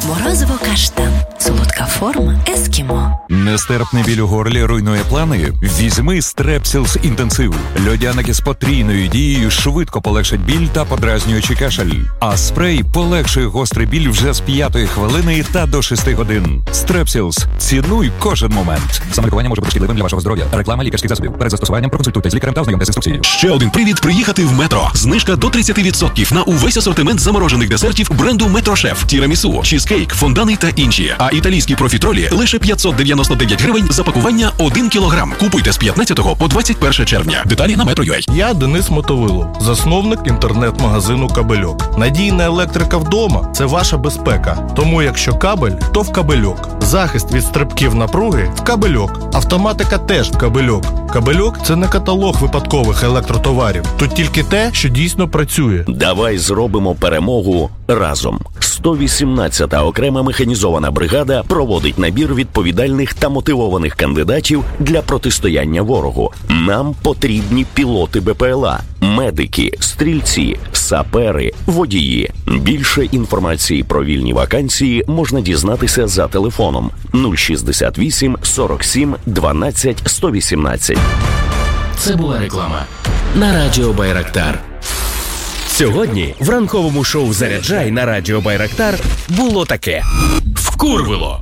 Морозиво каштан. Солодка форма ескімо. Нестерпний біль у горлі руйнує плани? Візьми Стрепсілс інтенсив. Льодяники з потрійною дією швидко полегшать біль та подразнюючий кашель. А спрей полегшує гострий біль вже з 5-ї хвилини та до 6 годин. Стрепсілс. Цінуй кожен момент. Самолікування може бути шкідливим для вашого здоров'я. Реклама лікарських засобів. Перед застосуванням проконсультуйте з лікарем та ознайомтеся з інструкцією. Ще один привід приїхати в Метро. Знижка до 30% на увесь асортимент заморожених десертів бренду Метрошеф, тірамісу, чізкейк, фондани та інші. А італійські профітролі лише 599 гривень за пакування 1 кілограм. Купуйте з 15 по 21 червня. Деталі на Metro.ua. Я Денис Мотовилов, засновник інтернет-магазину «Кабельок». Надійна електрика вдома – це ваша безпека. Тому якщо кабель, то в «Кабельок». Захист від стрибків напруги – в «Кабельок». Автоматика теж в «Кабельок». «Кабельок» – це не каталог випадкових електротоварів. Тут тільки те, що дійсно працює. Давай зробимо перемогу разом. 118-та окрема механізована бригада проводить набір відповідальних та мотивованих кандидатів для протистояння ворогу. Нам потрібні пілоти БПЛА, медики, стрільці, сапери, водії. Більше інформації про вільні вакансії можна дізнатися за телефоном 068 47 12 118. Це була реклама на Радіо Байрактар. Сьогодні в ранковому шоу «Заряджай» на Радіо Байрактар було таке. Вкурвило!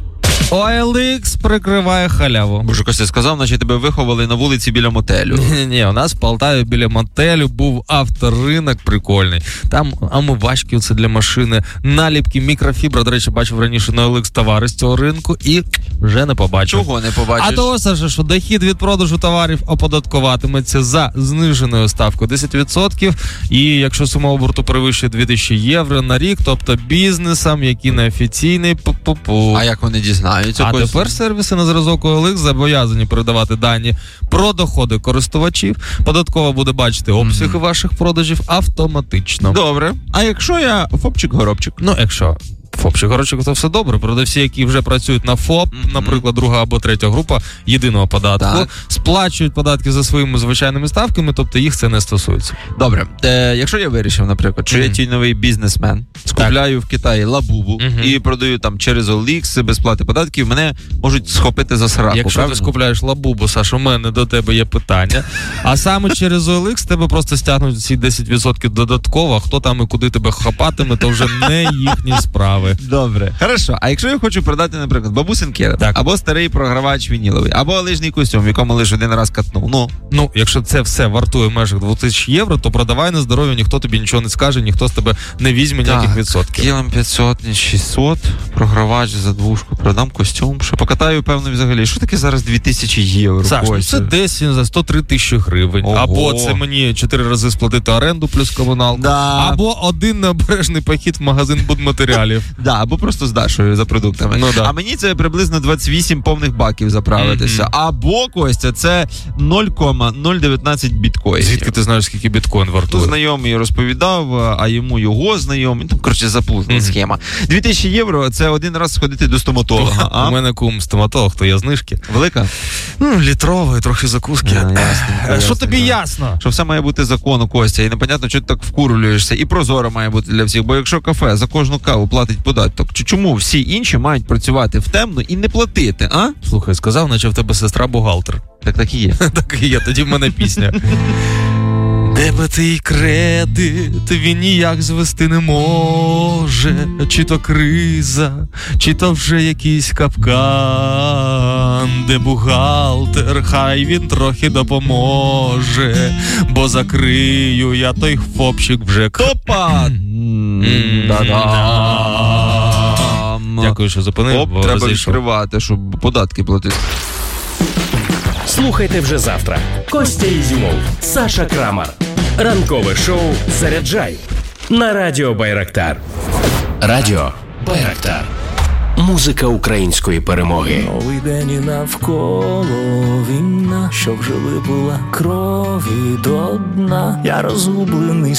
OLX прикриває халяву. Боже, Костя сказав, наче тебе виховали на вулиці біля мотелю. Ні, у нас в Полтаві біля мотелю був авторинок прикольний. Там омивачки оце для машини, наліпки, мікрофібра. До речі, бачив раніше на OLX товари з цього ринку і вже не побачив. Чого не побачиш? А того, Саша, що дохід від продажу товарів оподаткуватиметься за зниженою ставкою 10%. І якщо сума оборту перевищує 2000 євро на рік, тобто бізнесам, які неофіційний, А як вони дізнаються? А тепер сервіси на зразок OLX зобов'язані передавати дані про доходи користувачів. Податкова буде бачити обсяги ваших продажів автоматично. Добре. А якщо я ФОПчик-горобчик? Ну, якщо ФОПчик-горобчик, то все добре. Продавці, які вже працюють на ФОП, наприклад, друга або третя група єдиного податку, сплачують податки за своїми звичайними ставками, тобто їх це не стосується. Добре. Якщо я вирішив, наприклад, що я тіньовий бізнесмен, скупляю в Китаї лабубу і продаю там через OLX без плати податків, мене можуть схопити за сраку. Якщо правильно? ти скупляєш лабубу, Саш, у мене до тебе є питання. А саме через OLX тебе просто стягнуть ці 10% додатково, хто там і куди тебе хапатиме, то вже не їхні справи. Добре. Хорошо. А якщо я хочу продати, наприклад, бабусин керен, або старий програвач вініловий, або лижний костюм, в якому лише один раз катнув. Ну, якщо це все вартує в межах 2000 євро, то продавай на здоров'я, ніхто тобі нічого не скаже, ніхто з тебе не візьме ніяких відсотків. Кілом 500, 600, програвач за двушку, продам костюм, що покатаю, певно, взагалі. Що таке зараз 2000 євро? Саш, ну це десь за 103 тисячі гривень. Ого. Або це мені 4 рази сплатити оренду плюс комуналку. Або один необережний похід в магазин будматеріалів. Або просто з Дашою за продуктами. А мені це приблизно 28 повних баків заправитися. Або, Костя, це 0,019 біткоїнів. Звідки ти знаєш, скільки біткоін вартує? Знайомий розповідав, а йому його знайомий. Там, коротше, заплутана схема. 2000 євро – це один раз сходити до стоматолога. У мене кум стоматолог, то є знижки. Велика? Літрової, трохи закуски. Що тобі ясно? Що все має бути закону, Костя, і непонятно, чого ти так вкурюєшся. І прозоро має бути для всіх. Бо якщо кафе за кожну каву платить податок, чому всі інші мають працювати в темну і не платити, а? Слухай, сказав, наче в тебе сестра бухгалтер. Так і є. Так і є, тоді в мене пісня. Дебетий кредит він ніяк звести не може. Чи то криза, чи то вже якийсь капкан. Де бухгалтер, хай він трохи допоможе. Бо закрию я той ФОПчик вже. Опа! Дякую, що зупинив. Треба відкривати, щоб податки платити. Слухайте вже завтра. Костя Ізюмов, Саша Крамар. Ранкове шоу «Заряджай» на Радіо Байрактар. Радіо Байрактар. Музика української перемоги. Новий день і навколо війна, що вже випила крові до дна. Я розгублений